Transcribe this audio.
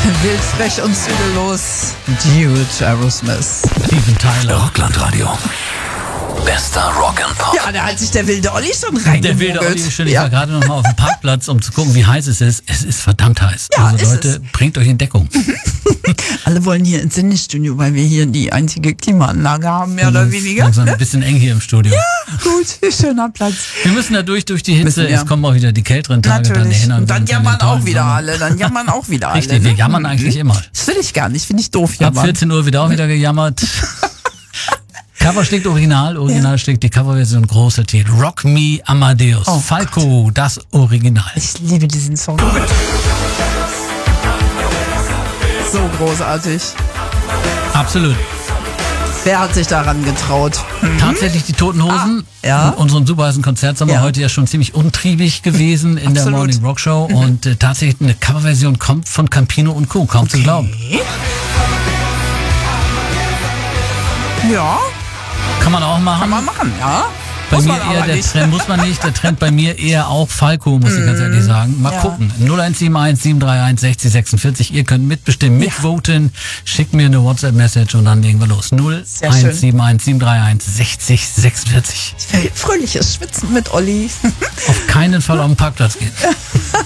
Wild, frech und zügellos. Dude, Aerosmith. Steven Tyler. Rocklandradio. Bester Rock and Pop. Ja, da hat sich der wilde Olli schon reingemogelt. Der wilde Olli ist schön. Ich war gerade noch mal auf dem Parkplatz, um zu gucken, wie heiß es ist. Es ist verdammt heiß. Ja, also ist Leute, bringt euch in Deckung. Alle wollen hier ins Sendestudio, weil wir hier die einzige Klimaanlage haben, mehr oder weniger. Langsam ein bisschen eng hier im Studio. Gut, schöner Platz. Wir müssen da durch die Hitze. Müssen wir. Es kommen auch wieder die kälteren Tage. Natürlich. Dann Und dann jammern auch wieder Sommer. alle. Richtig, wir jammern eigentlich immer. Das will ich gar nicht, finde ich doof. Ab Jammern. 14 Uhr wird auch wieder gejammert. Cover schlägt Original, Original schlägt die Coverversion, großer Titel. Rock Me Amadeus. Oh Falco, das Original. Ich liebe diesen Song. So großartig. Absolut. Wer hat sich daran getraut? Tatsächlich die Toten Hosen. ja. In unserem super heißen Konzertsommer Ja. heute ja schon ziemlich untriebig gewesen in der Absolut. Morning Rock Show. Und tatsächlich eine Coverversion kommt von Campino und Co. Kaum zu glauben. Ja, Kann man auch machen. kann man machen, ja. Bei Muss mir man eher aber der nicht. Trend, muss man nicht. Der Trend bei mir eher auch Falco, muss ich ganz ehrlich sagen. Mal Ja. gucken. 0171 731 60 46. Ihr könnt mitbestimmen, mitvoten. Schickt mir eine WhatsApp-Message und dann legen wir los. 0171 731 60 46. Fröhliches Schwitzen mit Olli. Auf keinen Fall auf den Parkplatz gehen.